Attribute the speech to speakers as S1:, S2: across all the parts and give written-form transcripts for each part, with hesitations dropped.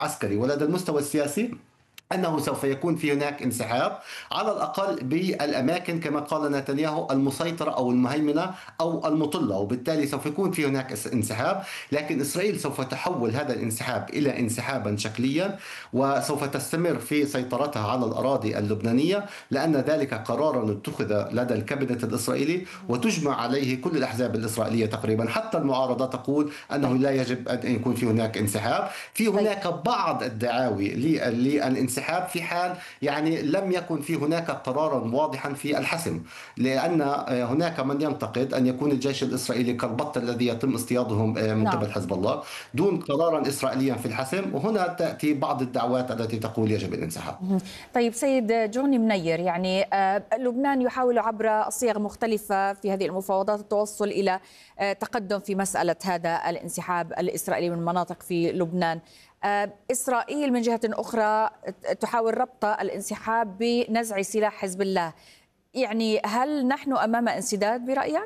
S1: عسكري ولدى المستوى السياسي أنه سوف يكون في هناك انسحاب على الأقل بالأماكن كما قال نتنياهو المسيطرة أو المهيمنة أو المطلة، وبالتالي سوف يكون في هناك انسحاب. لكن إسرائيل سوف تحول هذا الانسحاب إلى انسحابا شكليا، وسوف تستمر في سيطرتها على الأراضي اللبنانية، لأن ذلك قرار اتخذ لدى الكابينت الإسرائيلي وتجمع عليه كل الأحزاب الإسرائيلية تقريبا. حتى المعارضة تقول أنه
S2: طيب.
S1: لا يجب أن يكون في هناك انسحاب. في
S2: طيب.
S1: هناك بعض الدعاوي للانسحاب في حال يعني لم يكن في هناك قرارا واضحا في الحسم، لأن هناك من ينتقد أن يكون الجيش الإسرائيلي كالبط الذي يتم اصطيادهم من
S2: نعم.
S1: قبل حزب الله دون قرارا إسرائيليا في الحسم، وهنا تأتي بعض الدعوات التي تقول يجب الانسحاب.
S2: مهم. طيب سيد جوني منير، يعني لبنان يحاول عبر صيغ مختلفة في هذه المفاوضات التوصل إلى تقدم في مسألة هذا الانسحاب الإسرائيلي من مناطق في لبنان. إسرائيل من جهة أخرى تحاول ربط الانسحاب بنزع سلاح حزب الله. يعني هل نحن أمام انسداد برأيك؟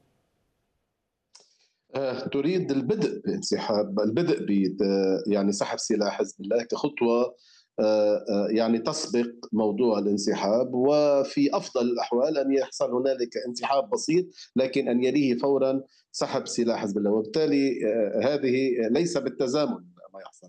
S3: تريد البدء بانسحاب، البدء ب يعني سحب سلاح حزب الله كخطوة يعني تسبق موضوع الانسحاب، وفي أفضل الأحوال أن يحصل هنالك انسحاب بسيط لكن أن يليه فورا سحب سلاح حزب الله، وبالتالي هذه ليس بالتزامن ما يحصل.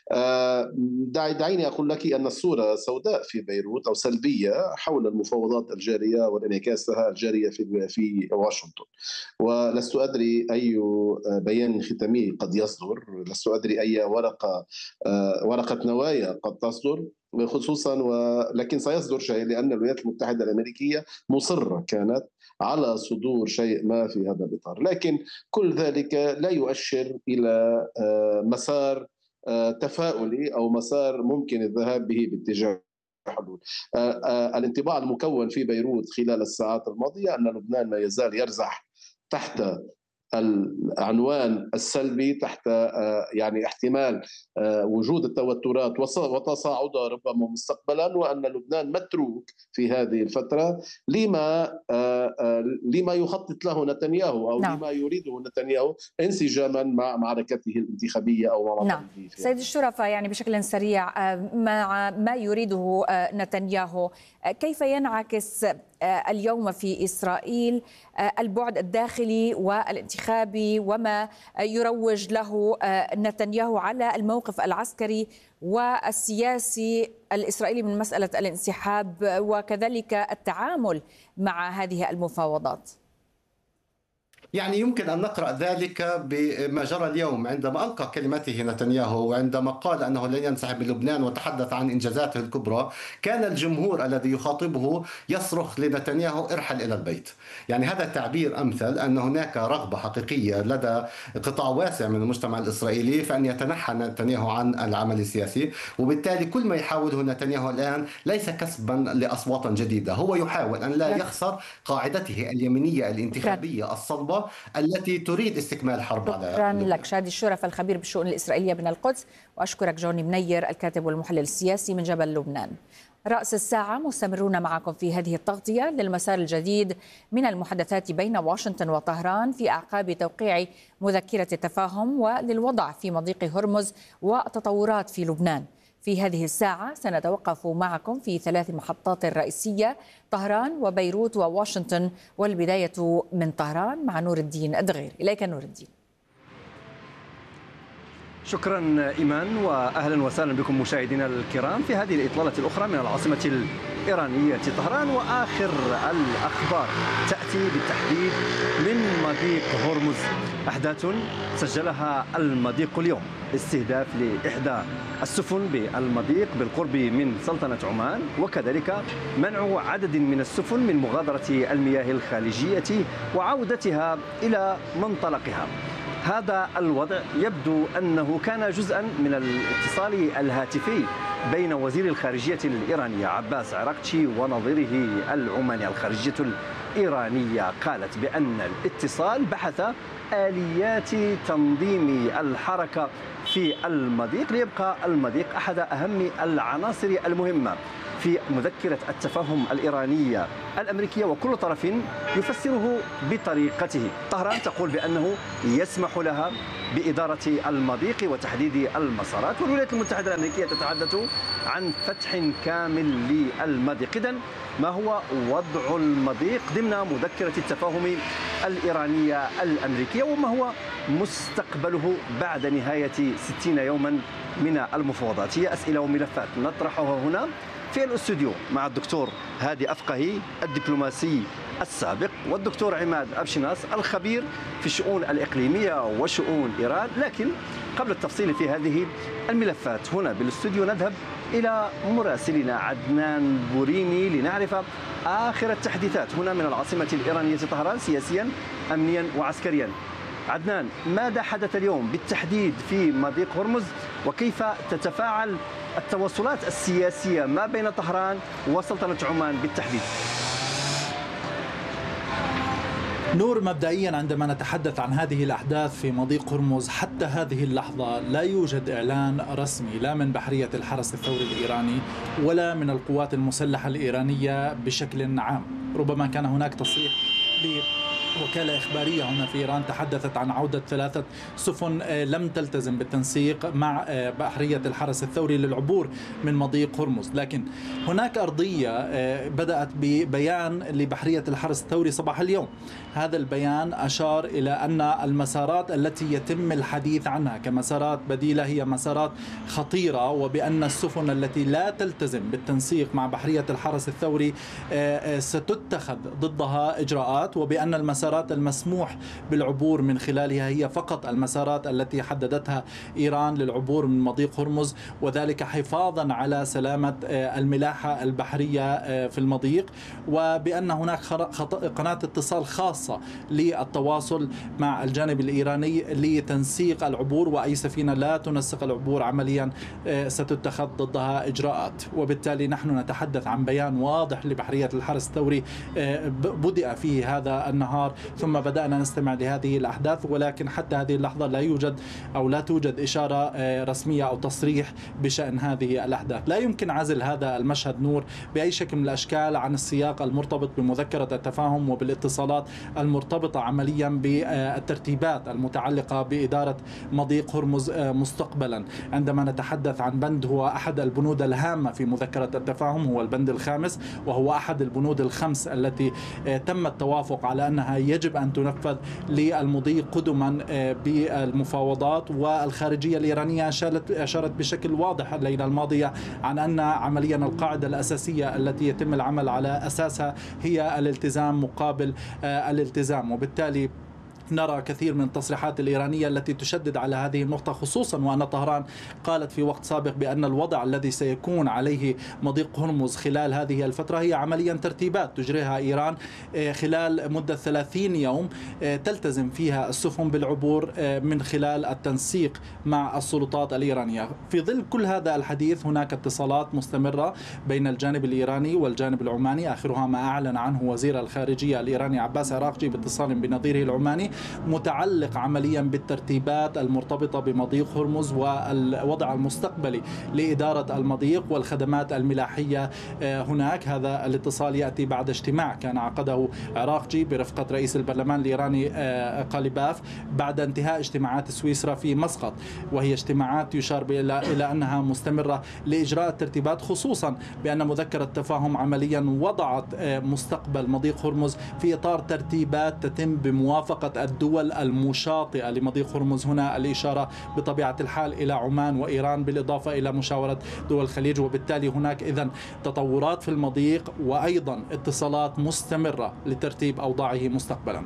S3: دعيني أقول لك أن الصورة سوداء في بيروت أو سلبية حول المفاوضات الجارية وانعكاسها الجارية في واشنطن، ولست أدري أي بيان ختامي قد يصدر، لست أدري أي ورقة نوايا قد تصدر خصوصا، ولكن سيصدر شيء لأن الولايات المتحدة الأمريكية مصرة كانت على صدور شيء ما في هذا الإطار، لكن كل ذلك لا يؤشر إلى مسار تفاؤلي أو مسار ممكن الذهاب به باتجاه حلول. الانطباع المكون في بيروت خلال الساعات الماضية أن لبنان ما يزال يرزح تحت العنوان السلبي، تحت يعني احتمال وجود التوترات وتصاعدها ربما مستقبلا، وأن لبنان متروك في هذه الفترة لما يخطط له نتنياهو أو
S2: نعم.
S3: لما يريده نتنياهو انسجاما مع معركته الانتخابية أو مع
S2: نعم.
S3: مطالبه فيها.
S2: سيد الشرفاء، يعني بشكل سريع مع ما يريده نتنياهو، كيف ينعكس اليوم في إسرائيل البعد الداخلي والانتخابي وما يروج له نتنياهو على الموقف العسكري والسياسي الإسرائيلي من مسألة الانسحاب وكذلك التعامل مع هذه المفاوضات؟
S1: يعني يمكن أن نقرأ ذلك بما جرى اليوم عندما ألقى كلمته نتنياهو، وعندما قال أنه لن ينسحب من لبنان وتحدث عن إنجازاته الكبرى. كان الجمهور الذي يخاطبه يصرخ لنتنياهو ارحل إلى البيت. يعني هذا تعبير أمثل أن هناك رغبة حقيقية لدى قطاع واسع من المجتمع الإسرائيلي فأن يتنحى نتنياهو عن العمل السياسي، وبالتالي كل ما يحاوله نتنياهو الآن ليس كسبا لأصوات جديدة، هو يحاول أن لا يخسر قاعدته اليمينية الانتخابية الصلبة التي تريد استكمال حرب على
S2: شكرا
S1: لبنان.
S2: لك شادي الشرف الخبير بالشؤون الإسرائيلية من القدس، وأشكرك جوني منير الكاتب والمحلل السياسي من جبل لبنان. رأس الساعة مستمرون معكم في هذه التغطية للمسار الجديد من المحادثات بين واشنطن وطهران في أعقاب توقيع مذكرة التفاهم وللوضع في مضيق هرمز وتطورات في لبنان. في هذه الساعة سنتوقف معكم في 3 محطات رئيسية: طهران وبيروت وواشنطن، والبداية من طهران مع نور الدين الدغير. إليك نور الدين.
S4: شكرا إيمان، وأهلا وسهلا بكم مشاهدينا الكرام في هذه الإطلالة الأخرى من العاصمة الإيرانية طهران. وآخر الأخبار تأتي بالتحديد من مضيق هرمز. أحداث سجلها المضيق اليوم: استهداف لإحدى السفن بالمضيق بالقرب من سلطنة عمان، وكذلك منع عدد من السفن من مغادرة المياه الخليجية وعودتها إلى منطلقها. هذا الوضع يبدو أنه كان جزءا من الاتصال الهاتفي بين وزير الخارجية الإيرانية عباس عراقتشي ونظيره العماني. الخارجية الإيرانية قالت بأن الاتصال بحث آليات تنظيم الحركة في المضيق ليبقى المضيق أحد أهم العناصر المهمة في مذكرة التفاهم الإيرانية الأمريكية، وكل طرف يفسره بطريقته. طهران تقول بأنه يسمح لها بإدارة المضيق وتحديد المسارات، والولايات المتحدة الأمريكية تتحدث عن فتح كامل للمضيق. إذن ما هو وضع المضيق ضمن مذكرة التفاهم الإيرانية الأمريكية، وما هو مستقبله بعد نهاية 60 يوما من المفاوضات؟ هي أسئلة وملفات نطرحها هنا في الاستوديو مع الدكتور هادي أفقهي الدبلوماسي السابق، والدكتور عماد أبشناس الخبير في الشؤون الإقليمية وشؤون إيران. لكن قبل التفصيل في هذه الملفات هنا بالاستوديو نذهب إلى مراسلنا عدنان بوريني لنعرف آخر التحديثات هنا من العاصمة الإيرانية طهران، سياسيا أمنيا وعسكريا. عدنان، ماذا حدث اليوم بالتحديد في مضيق هرمز، وكيف تتفاعل التواصلات السياسية ما بين طهران وسلطنة عمان بالتحديد؟
S5: نور، مبدئيا عندما نتحدث عن هذه الأحداث في مضيق هرمز حتى هذه اللحظة لا يوجد إعلان رسمي لا من بحرية الحرس الثوري الإيراني ولا من القوات المسلحة الإيرانية بشكل عام. ربما كان هناك تصريح وكالة إخبارية هنا في إيران تحدثت عن عودة 3 سفن لم تلتزم بالتنسيق مع بحرية الحرس الثوري للعبور من مضيق هرمز، لكن هناك أرضية بدأت ببيان لبحرية الحرس الثوري صباح اليوم. هذا البيان أشار إلى أن المسارات التي يتم الحديث عنها كمسارات بديلة هي مسارات خطيرة، وبأن السفن التي لا تلتزم بالتنسيق مع بحرية الحرس الثوري ستتخذ ضدها إجراءات، وبأن المسارات المسموح بالعبور من خلالها هي فقط المسارات التي حددتها إيران للعبور من مضيق هرمز، وذلك حفاظا على سلامة الملاحة البحرية في المضيق، وبأن هناك قناة اتصال خاصة للتواصل مع الجانب الإيراني لتنسيق العبور، وأي سفينة لا تنسق العبور عمليا ستتخذ ضدها إجراءات. وبالتالي نحن نتحدث عن بيان واضح لبحرية الحرس الثوري بدأ فيه هذا النهار، ثم بدأنا نستمع لهذه الأحداث، ولكن حتى هذه اللحظة لا يوجد أو لا توجد إشارة رسمية أو تصريح بشأن هذه الأحداث. لا يمكن عزل هذا المشهد نور بأي شكل من الأشكال عن السياق المرتبط بمذكرة التفاهم وبالاتصالات المرتبطة عمليا بالترتيبات المتعلقة بإدارة مضيق هرمز مستقبلا. عندما نتحدث عن بند هو أحد البنود الهامة في مذكرة التفاهم، هو البند الخامس، وهو أحد البنود الخمس التي تم التوافق على أنها يجب أن تنفذ للمضي قدما بالمفاوضات. والخارجية الإيرانية أشارت بشكل واضح الليلة الماضية عن أن عمليا القاعدة الأساسية التي يتم العمل على أساسها هي الالتزام مقابل الالتزام، وبالتالي نرى كثير من التصريحات الإيرانية التي تشدد على هذه النقطة، خصوصا وأن طهران قالت في وقت سابق بأن الوضع الذي سيكون عليه مضيق هرمز خلال هذه الفترة هي عمليا ترتيبات تجريها إيران خلال مدة 30 يوم تلتزم فيها السفن بالعبور من خلال التنسيق مع السلطات الإيرانية. في ظل كل هذا الحديث هناك اتصالات مستمرة بين الجانب الإيراني والجانب العماني، آخرها ما أعلن عنه وزير الخارجية الإيراني عباس عراقجي باتصال بنظيره العماني، متعلق عمليا بالترتيبات المرتبطة بمضيق هرمز والوضع المستقبلي لإدارة المضيق والخدمات الملاحية هناك. هذا الاتصال يأتي بعد اجتماع كان عقده عراقجي برفقة رئيس البرلمان الإيراني قاليباف بعد انتهاء اجتماعات سويسرا في مسقط، وهي اجتماعات يشار إلى أنها مستمرة لإجراء الترتيبات، خصوصا بأن مذكرة التفاهم عمليا وضعت مستقبل مضيق هرمز في إطار ترتيبات تتم بموافقة الدول المشاطئة لمضيق هرمز، هنا الإشارة بطبيعة الحال إلى عمان وإيران بالإضافة إلى مشاورة دول الخليج. وبالتالي هناك إذن تطورات في المضيق وأيضا اتصالات مستمرة لترتيب أوضاعه مستقبلا.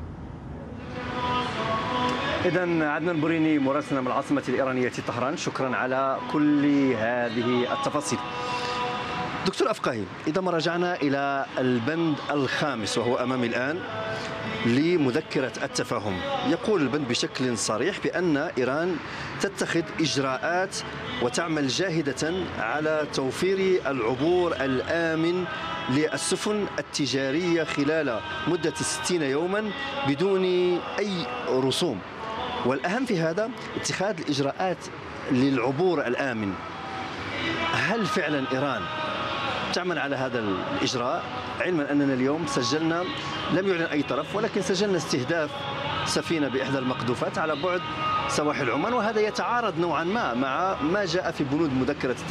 S4: إذن عدنان بوريني مراسلنا من العاصمة الإيرانية طهران، شكرا على كل هذه التفاصيل. دكتور أفقهي، إذا ما رجعنا إلى البند الخامس وهو أمامي الآن لمذكرة التفاهم، يقول البند بشكل صريح بأن إيران تتخذ إجراءات وتعمل جاهدة على توفير العبور الآمن للسفن التجارية خلال مدة 60 يوما بدون أي رسوم، والأهم في هذا اتخاذ الإجراءات للعبور الآمن. هل فعلا إيران تعمل على هذا الإجراء، علما أننا اليوم سجلنا، لم يعلن أي طرف، ولكن سجلنا استهداف سفينة بإحدى المقذوفات على بعد سواحل عمان، وهذا يتعارض نوعا ما مع ما جاء في بنود مذكرة